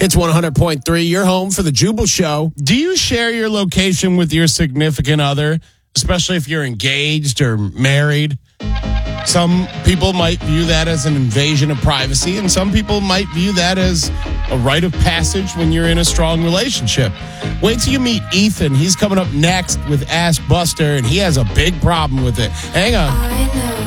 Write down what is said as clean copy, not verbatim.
It's 100.3, your home for the Jubal Show. Do you share your location with your significant other, especially if you're engaged or married? Some people might view that as an invasion of privacy, and some people might view that as a rite of passage when you're in a strong relationship. Wait till you meet Ethan. He's coming up next with Ask Buster, and he has a big problem with it. Hang on.